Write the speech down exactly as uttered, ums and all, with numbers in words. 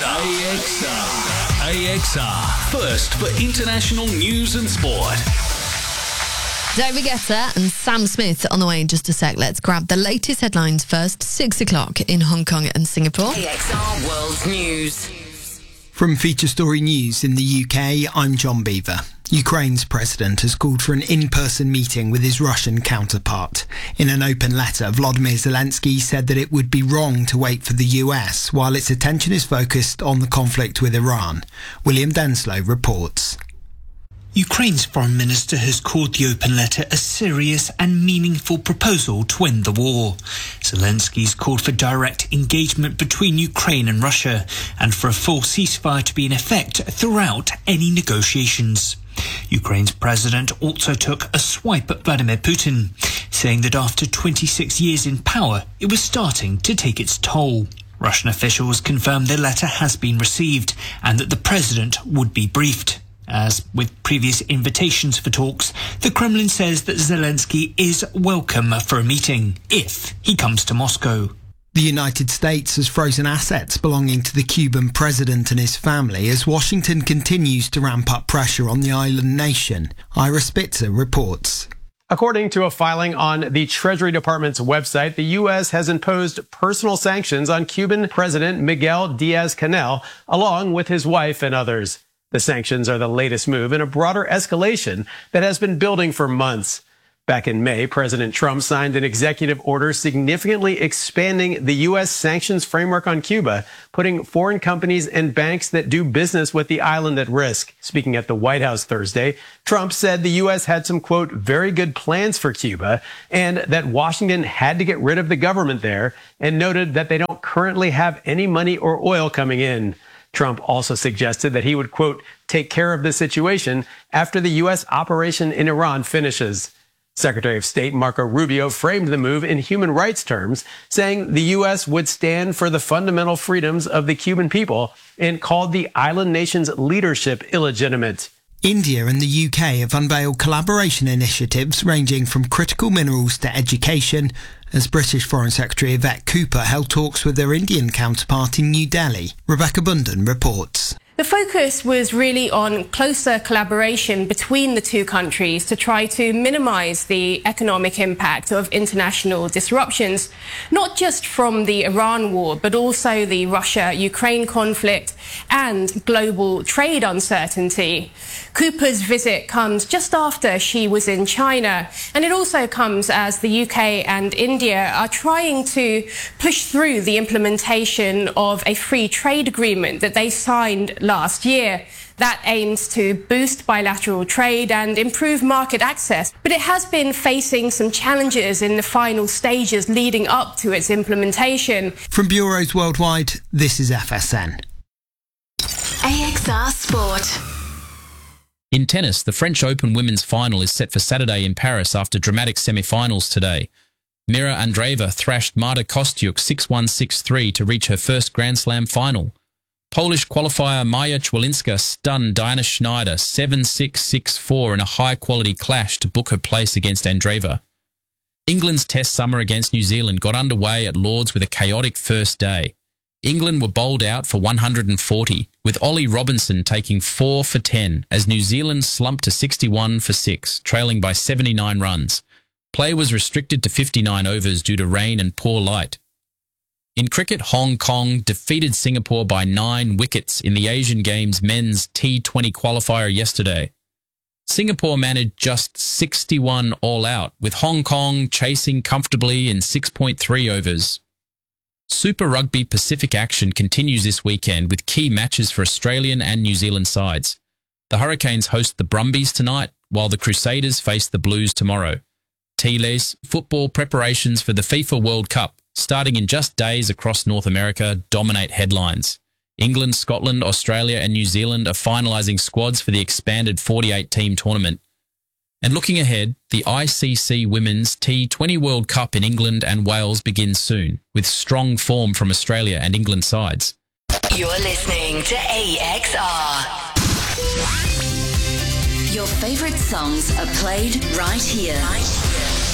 R. A X R. A X R. First for international news and sport. David Guetta and Sam Smith on the way in just a sec. Let's grab the latest headlines first. Six o'clock in Hong Kong and Singapore. A X R World News. From Feature Story News in the U K, I'm John Beaver. Ukraine's president has called for an in-person meeting with his Russian counterpart. In an open letter, Volodymyr Zelensky said that it would be wrong to wait for the U S while its attention is focused on the conflict with Iran. William Denslow reports. Ukraine's foreign minister has called the open letter a serious and meaningful proposal to end the war. Zelensky's called for direct engagement between Ukraine and Russia and for a full ceasefire to be in effect throughout any negotiations. Ukraine's president also took a swipe at Vladimir Putin, saying that after twenty-six years in power, it was starting to take its toll. Russian officials confirmed the letter has been received and that the president would be briefed. As with previous invitations for talks, the Kremlin says that Zelensky is welcome for a meeting if he comes to Moscow. The United States has frozen assets belonging to the Cuban president and his family as Washington continues to ramp up pressure on the island nation. Ira Spitzer reports. According to a filing on the Treasury Department's website, the U S has imposed personal sanctions on Cuban President Miguel Diaz-Canel, along with his wife and others. The sanctions are the latest move in a broader escalation that has been building for months. Back in May, President Trump signed an executive order significantly expanding the U S sanctions framework on Cuba, putting foreign companies and banks that do business with the island at risk. Speaking at the White House Thursday, Trump said the U S had some, quote, very good plans for Cuba and that Washington had to get rid of the government there, and noted that they don't currently have any money or oil coming in. Trump also suggested that he would, quote, take care of the situation after the U S operation in Iran finishes. Secretary of State Marco Rubio framed the move in human rights terms, saying the U S would stand for the fundamental freedoms of the Cuban people and called the island nation's leadership illegitimate. India and the U K have unveiled collaboration initiatives ranging from critical minerals to education, as British Foreign Secretary Yvette Cooper held talks with their Indian counterpart in New Delhi. Rebecca Bunden reports. The focus was really on closer collaboration between the two countries to try to minimise the economic impact of international disruptions, not just from the Iran war, but also the Russia-Ukraine conflict and global trade uncertainty. Cooper's visit comes just after she was in China, and it also comes as the U K and India are trying to push through the implementation of a free trade agreement that they signed last year. That aims to boost bilateral trade and improve market access, but it has been facing some challenges in the final stages leading up to its implementation. From bureaus worldwide, this is F S N. A X R Sport. In tennis, the French Open women's final is set for Saturday in Paris after dramatic semi-finals today. Mira Andreeva thrashed Marta Kostyuk six one six three to reach her first Grand Slam final. Polish qualifier Maja Chwalinska stunned Diana Schneider seven six six four in a high-quality clash to book her place against Andreeva. England's Test summer against New Zealand got underway at Lord's with a chaotic first day. England were bowled out for one hundred forty, with Ollie Robinson taking four for ten as New Zealand slumped to sixty-one for six, trailing by seventy-nine runs. Play was restricted to fifty-nine overs due to rain and poor light. In cricket, Hong Kong defeated Singapore by nine wickets in the Asian Games men's T twenty qualifier yesterday. Singapore managed just sixty-one all out, with Hong Kong chasing comfortably in six point three overs. Super Rugby Pacific action continues this weekend with key matches for Australian and New Zealand sides. The Hurricanes host the Brumbies tonight, while the Crusaders face the Blues tomorrow. T-Les, football preparations for the FIFA World Cup, starting in just days across North America, dominate headlines. England, Scotland, Australia and New Zealand are finalising squads for the expanded forty-eight team tournament. And looking ahead, the I C C Women's T twenty World Cup in England and Wales begins soon, with strong form from Australia and England sides. You're listening to A X R. Your favourite songs are played right here. Right.